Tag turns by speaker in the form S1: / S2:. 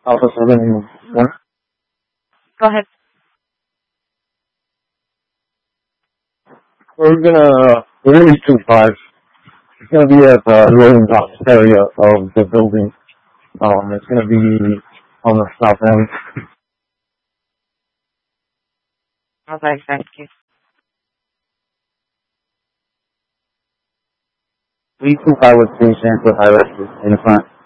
S1: Alpha 7 1.
S2: Go ahead.
S1: We're gonna release 2-5. It's gonna be at the loading dock area of the building. It's gonna be on the south end.
S2: Okay, thank you.
S1: We 2-5 with 3 Sanford High Rescue in the front.